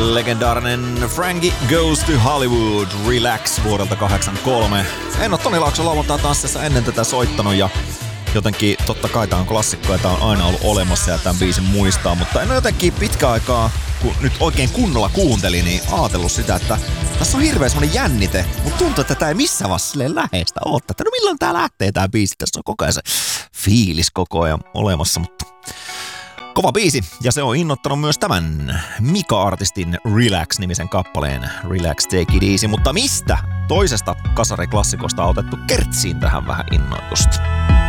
Legendaarinen Frankie Goes to Hollywood Relax vuodelta 83. En ole Toni Laakson lauantaa tanssissa ennen tätä soittanut ja jotenkin totta kai tää on klassikko ja tää on aina ollut olemassa ja tämän biisin muistaa, mutta en ole jotenkin pitkä aikaa, kun nyt oikein kunnolla kuuntelin, niin ajatellut sitä, että tässä on hirveä semmonen jännite, mutta tuntuu, että tää ei missään vaiheessa silleen läheistä odottaa, että no milloin tää lähtee tää biisi, tässä on koko ajan se fiilis koko ajan olemassa, mutta kova biisi, ja se on innoittanut myös tämän Mika-artistin Relax-nimisen kappaleen Relax Take It Easy, mutta mistä toisesta kasariklassikosta on otettu kertsiin tähän vähän innoitusta?